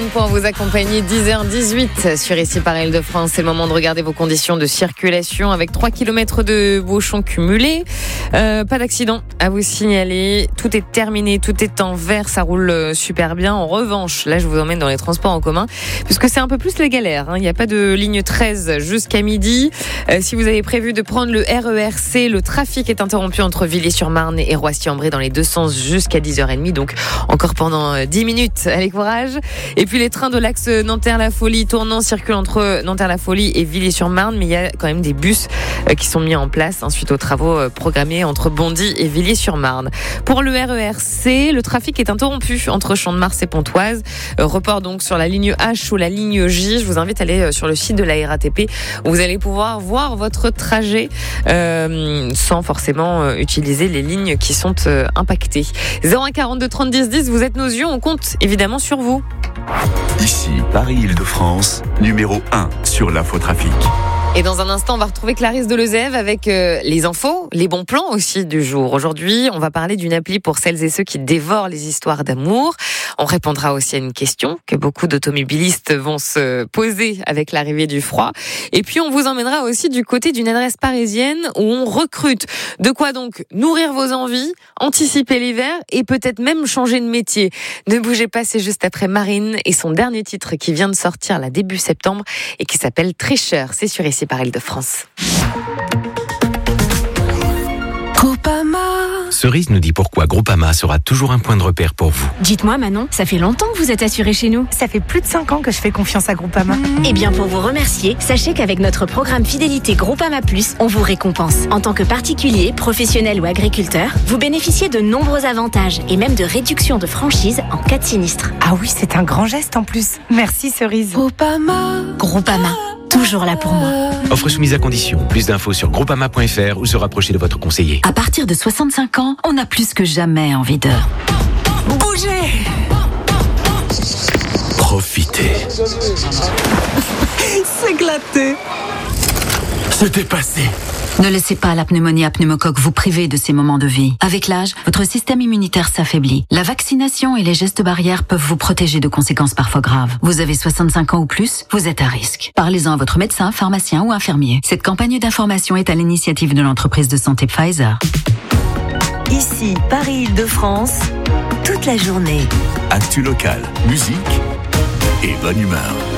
Pour vous accompagner 10h18 sur Ici par Île-de-France, c'est le moment de regarder vos conditions de circulation avec 3 km de bouchons cumulés. Pas d'accident à vous signaler. Tout est terminé, tout est en vert, ça roule super bien. En revanche, là je vous emmène dans les transports en commun puisque c'est un peu plus les galères. Il n'y a pas de ligne 13 jusqu'à midi. Si vous avez prévu de prendre le RERC, le trafic est interrompu entre Villiers-sur-Marne et Roissy-en-Brie dans les deux sens jusqu'à 10h30. Donc encore pendant 10 minutes. Allez, courage. Et puis les trains de l'axe Nanterre-la-Folie tournant circulent entre Nanterre-la-Folie et Villiers-sur-Marne, mais il y a quand même des bus qui sont mis en place suite aux travaux programmés entre Bondy et Villiers-sur-Marne. Pour le RERC, le trafic est interrompu entre Champ-de-Mars et Pontoise. Report donc sur la ligne H ou la ligne J. Je vous invite à aller sur le site de la RATP où vous allez pouvoir voir votre trajet sans forcément utiliser les lignes qui sont impactées. 01 42 30 10 10, vous êtes nos yeux, on compte évidemment sur vous. Ici, Paris-Île-de-France, numéro 1 sur l'infotrafic. Et dans un instant, on va retrouver Clarisse Delezève avec les infos, les bons plans aussi du jour. Aujourd'hui, on va parler d'une appli pour celles et ceux qui dévorent les histoires d'amour. On répondra aussi à une question que beaucoup d'automobilistes vont se poser avec l'arrivée du froid. Et puis, on vous emmènera aussi du côté d'une adresse parisienne où on recrute. De quoi donc nourrir vos envies, anticiper l'hiver et peut-être même changer de métier. Ne bougez pas, c'est juste après Marine et son dernier titre qui vient de sortir là début septembre et qui s'appelle Tricheur. C'est sur Ici par Île-de-France. Groupama. Cerise nous dit pourquoi Groupama sera toujours un point de repère pour vous. Dites-moi Manon, ça fait longtemps que vous êtes assurée chez nous. Ça fait plus de 5 ans que je fais confiance à Groupama. Eh bien pour vous remercier, sachez qu'avec notre programme Fidélité Groupama Plus, on vous récompense. En tant que particulier, professionnel ou agriculteur, vous bénéficiez de nombreux avantages et même de réductions de franchise en cas de sinistre. Ah oui, c'est un grand geste en plus. Merci Cerise. Groupama, toujours là pour moi. Offre soumise à condition. Plus d'infos sur groupama.fr ou se rapprocher de votre conseiller. À partir de 65 ans, on a plus que jamais envie de bouger. Profitez. S'éclater. Se dépasser. Ne laissez pas la pneumonie à pneumocoque vous priver de ces moments de vie. Avec l'âge, votre système immunitaire s'affaiblit. La vaccination et les gestes barrières peuvent vous protéger de conséquences parfois graves. Vous avez 65 ans ou plus, vous êtes à risque. Parlez-en à votre médecin, pharmacien ou infirmier. Cette campagne d'information est à l'initiative de l'entreprise de santé Pfizer. Ici, Paris-Île-de-France, toute la journée. Actu local, musique et bonne humeur.